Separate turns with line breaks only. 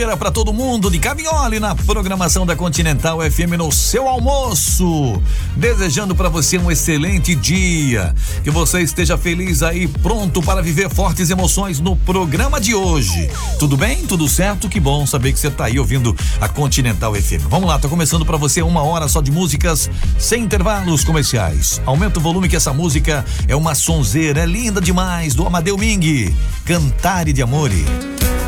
Para todo mundo de Cavignoli na programação da Continental FM no seu almoço, desejando para você um excelente dia, que você esteja feliz aí, pronto para viver fortes emoções no programa de hoje. Tudo bem? Tudo certo? Que bom saber que você tá aí ouvindo a Continental FM. Vamos lá, tô começando para você 1 hora só de músicas sem intervalos comerciais. Aumenta o volume que essa música é uma sonzeira, é linda demais, do Amadeu Ming, Cantare de Amore.